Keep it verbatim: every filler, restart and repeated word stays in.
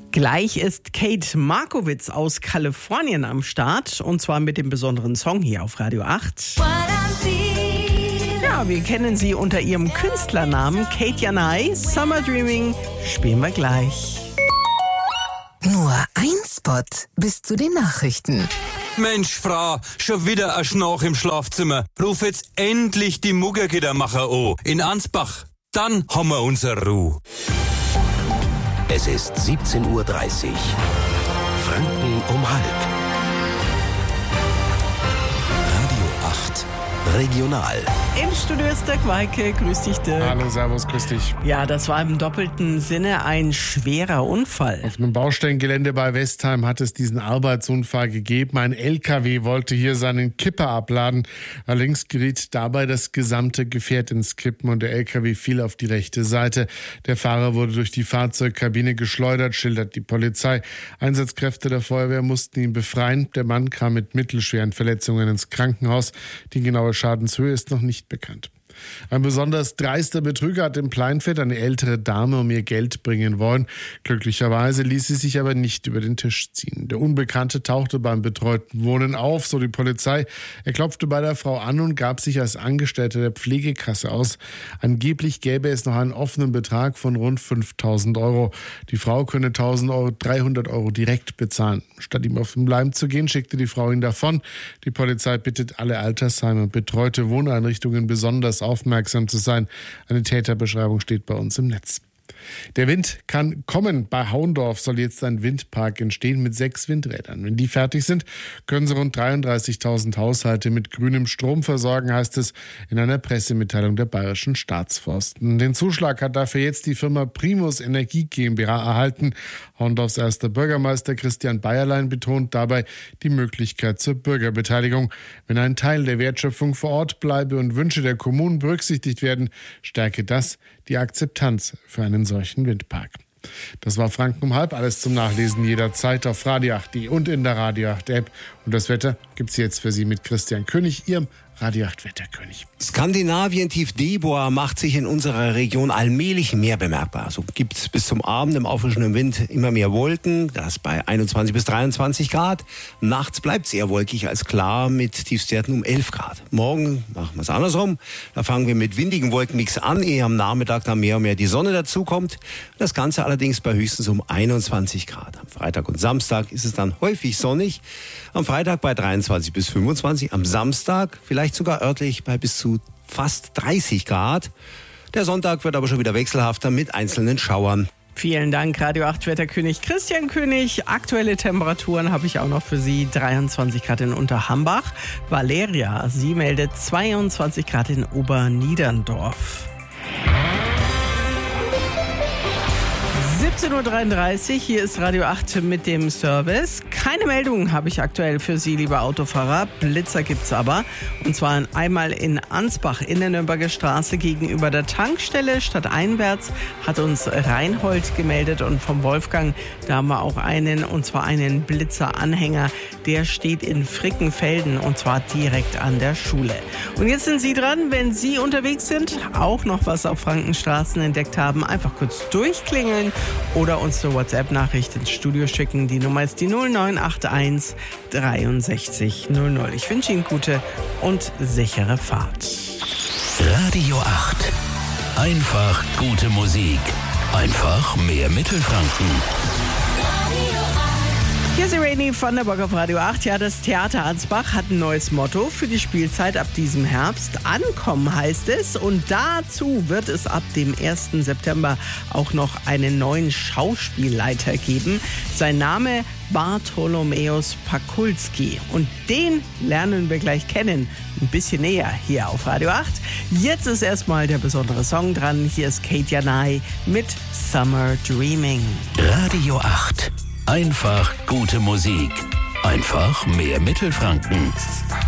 Gleich ist Kate Markowitz aus Kalifornien am Start und zwar mit dem besonderen Song hier auf Radio acht. Ja, wir kennen sie unter ihrem Künstlernamen Kate Janai. Summer Dreaming spielen wir gleich. Nur ein Spot bis zu den Nachrichten. Mensch, Frau, schon wieder ein Schnarch im Schlafzimmer. Ruf jetzt endlich die Muggergittermacher an. In Ansbach. Dann haben wir unsere Ruhe. Es ist siebzehn Uhr dreißig. Franken um halb. Radio acht Regional. Im Studio ist Dirk Weike. Grüß dich, Dirk. Hallo, servus, grüß dich. Ja, das war im doppelten Sinne ein schwerer Unfall. Auf einem Baustellengelände bei Westheim hat es diesen Arbeitsunfall gegeben. Ein L K W wollte hier seinen Kipper abladen. Allerdings geriet dabei das gesamte Gefährt ins Kippen und der L K W fiel auf die rechte Seite. Der Fahrer wurde durch die Fahrzeugkabine geschleudert, schildert die Polizei. Einsatzkräfte der Feuerwehr mussten ihn befreien. Der Mann kam mit mittelschweren Verletzungen ins Krankenhaus. Die genaue Schadenshöhe ist noch nicht bekannt. Ein besonders dreister Betrüger hat in Pleinfeld eine ältere Dame um ihr Geld bringen wollen. Glücklicherweise ließ sie sich aber nicht über den Tisch ziehen. Der Unbekannte tauchte beim betreuten Wohnen auf, so die Polizei. Er klopfte bei der Frau an und gab sich als Angestellter der Pflegekasse aus. Angeblich gäbe es noch einen offenen Betrag von rund fünftausend Euro. Die Frau könne dreihundert Euro direkt bezahlen. Statt ihm auf den Leim zu gehen, schickte die Frau ihn davon. Die Polizei bittet alle Altersheime und betreute Wohneinrichtungen besonders aufmerksam zu sein. Eine Täterbeschreibung steht bei uns im Netz. Der Wind kann kommen. Bei Hauendorf soll jetzt ein Windpark entstehen mit sechs Windrädern. Wenn die fertig sind, können sie rund dreiunddreißigtausend Haushalte mit grünem Strom versorgen, heißt es in einer Pressemitteilung der Bayerischen Staatsforsten. Den Zuschlag hat dafür jetzt die Firma Primus Energie GmbH erhalten. Hauendorfs erster Bürgermeister Christian Bayerlein betont dabei die Möglichkeit zur Bürgerbeteiligung. Wenn ein Teil der Wertschöpfung vor Ort bleibe und Wünsche der Kommunen berücksichtigt werden, stärke das die Akzeptanz für einen solchen Windpark. Das war Franken um halb. Alles zum Nachlesen jederzeit auf Radio acht punkt de und in der Radio acht App. Und das Wetter gibt's jetzt für Sie mit Christian König, Ihrem Radio acht Wetterkönig. Skandinavien-Tief Debora macht sich in unserer Region allmählich mehr bemerkbar. So gibt es bis zum Abend im auffrischenden Wind immer mehr Wolken, das bei einundzwanzig bis dreiundzwanzig Grad. Nachts bleibt es eher wolkig als klar mit Tiefstwerten um elf Grad. Morgen machen wir es andersrum. Da fangen wir mit windigen Wolkenmix an, ehe am Nachmittag dann mehr und mehr die Sonne dazukommt. Das Ganze allerdings bei höchstens um einundzwanzig Grad. Am Freitag und Samstag ist es dann häufig sonnig. Am Freitag bei dreiundzwanzig bis fünfundzwanzig, am Samstag vielleicht sogar örtlich bei bis zu fast dreißig Grad. Der Sonntag wird aber schon wieder wechselhafter mit einzelnen Schauern. Vielen Dank, Radio acht Wetterkönig Christian König. Aktuelle Temperaturen habe ich auch noch für Sie. dreiundzwanzig Grad in Unterhambach. Valeria, sie meldet zweiundzwanzig Grad in Oberniederndorf. siebzehn Uhr dreiunddreißig, hier ist Radio acht mit dem Service. Keine Meldungen habe ich aktuell für Sie, liebe Autofahrer. Blitzer gibt's aber. Und zwar einmal in Ansbach in der Nürnberger Straße gegenüber der Tankstelle. Stadteinwärts hat uns Reinhold gemeldet und vom Wolfgang, da haben wir auch einen, und zwar einen Blitzeranhänger. Der steht in Frickenfelden und zwar direkt an der Schule. Und jetzt sind Sie dran, wenn Sie unterwegs sind, auch noch was auf Frankenstraßen entdeckt haben, einfach kurz durchklingeln oder uns eine WhatsApp-Nachricht ins Studio schicken. Die Nummer ist die null neun acht eins dreiundsechzig null null. Ich wünsche Ihnen gute und sichere Fahrt. Radio acht. Einfach gute Musik. Einfach mehr Mittelfranken. Hier ist Rainy von der Bock auf Radio acht. Ja, das Theater Ansbach hat ein neues Motto für die Spielzeit ab diesem Herbst. Ankommen heißt es. Und dazu wird es ab dem ersten September auch noch einen neuen Schauspielleiter geben. Sein Name Bartholomäus Pakulski. Und den lernen wir gleich kennen. Ein bisschen näher hier auf Radio acht. Jetzt ist erstmal der besondere Song dran. Hier ist Kate Janai mit Summer Dreaming. Radio acht. Einfach gute Musik. Einfach mehr Mittelfranken.